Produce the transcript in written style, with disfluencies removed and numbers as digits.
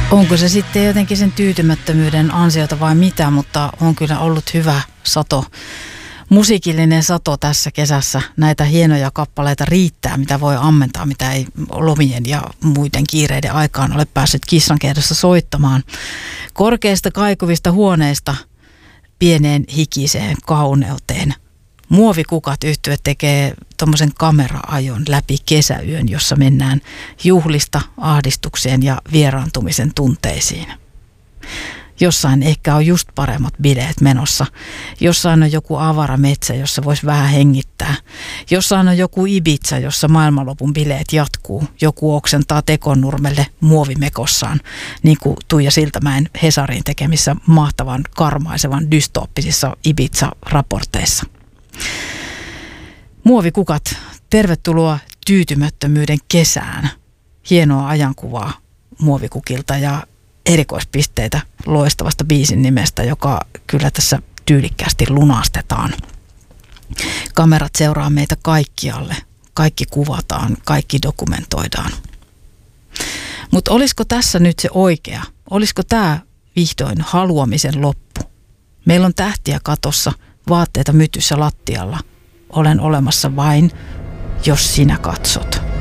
Onko se sitten jotenkin sen tyytymättömyyden ansiota vai mitä, mutta on kyllä ollut hyvä sato. Musiikillinen sato tässä kesässä. Näitä hienoja kappaleita riittää, mitä voi ammentaa, mitä ei lomien ja muiden kiireiden aikaan ole päässyt kissankehdossa soittamaan. Korkeista kaikuvista huoneista pieneen hikiseen kauneuteen. Muovikukat -yhtye tekee tommosen kamera-ajon läpi kesäyön, jossa mennään juhlista ahdistukseen ja vieraantumisen tunteisiin. Jossain ehkä on just paremmat bileet menossa. Jossain on joku avara metsä, jossa voisi vähän hengittää. Jossain on joku Ibiza, jossa maailmanlopun bileet jatkuu. Joku oksentaa Tekonnurmelle muovimekossaan, niin kuin Tuija Siltamäen Hesarin tekemissä mahtavan, karmaisevan, dystooppisissa Ibiza-raporteissa. Muovikukat, tervetuloa tyytymättömyyden kesään. Hienoa ajankuvaa muovikukilta ja erikoispisteitä loistavasta biisin nimestä, joka kyllä tässä tyylikkäästi lunastetaan. Kamerat seuraa meitä kaikkialle. Kaikki kuvataan, kaikki dokumentoidaan. Mutta olisiko tässä nyt se oikea? Olisiko tämä vihdoin haluamisen loppu? Meillä on tähtiä katossa, vaatteita mytyssä lattialla. Olen olemassa vain, jos sinä katsot.